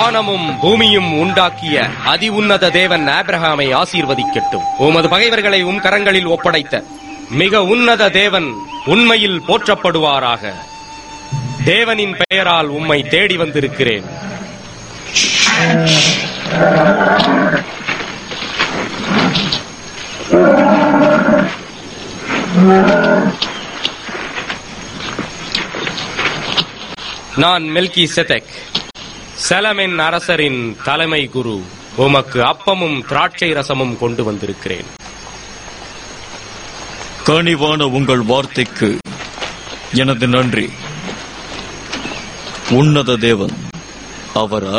வானமும் பூமியும் உண்டாக்கிய அதி உன்னத தேவன் ஆபிரகாமை ஆசீர்வதிக்கட்டும். உமது பகைவர்களை கரங்களில் ஒப்படைத்த மிக உன்னத தேவன் உண்மையில் போற்றப்படுவாராக. தேவனின் பெயரால் உம்மை தேடி வந்திருக்கிறேன். நான் மெல்கிசெதேக், செலமென் அரசரின் தலைமை குரு. உமக்கு அப்பமும் திராட்சை ரசமும் கொண்டு வந்திருக்கிறேன். கனிவான உங்கள் வார்த்தைக்கு எனது நன்றி. உன்னத தேவன் அவரா?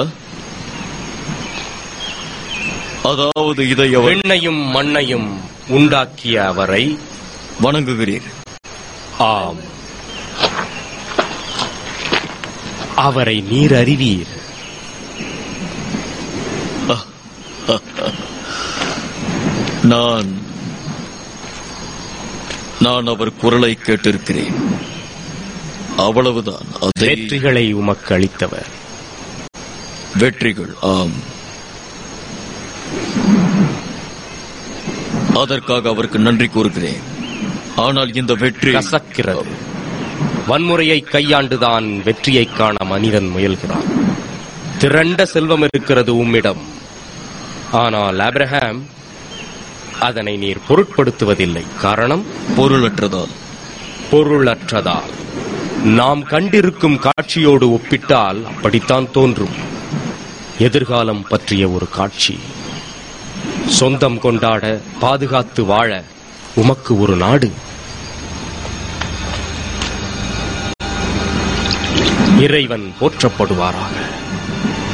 அதாவது இதை விண்ணையும் மண்ணையும் உண்டாக்கிய அவரை வணங்குகிறீர். ஆம், அவரை நீர் அறிவீர். நான் அவர் குரலை கேட்டிருக்கிறேன். அவ்வளவுதான். வெற்றிகளை உமக்கு அளித்தவர். வெற்றிகள், ஆம். அதற்காக அவருக்கு நன்றி கூறுகிறேன். ஆனால் இந்த வெற்றி கசக்கிறது. வன்முறையை கையாண்டுதான் வெற்றியை காண மனிதன் முயல்கிறான். திரண்ட செல்வம் இருக்கிறது உம்மிடம். ஆனால் ஆபிரகாம், அதனை நீர் பொருட்படுத்துவதில்லை. காரணம் பொருளற்றதால். நாம் கண்டிருக்கும் காட்சியோடு ஒப்பிட்டால் அப்படித்தான் தோன்றும். எதிர்காலம் பற்றிய ஒரு காட்சி. சொந்தம் கொண்டாட, பாதுகாத்து வாழ உமக்கு ஒரு நாடு. இறைவன் போற்றப்படுவாராக.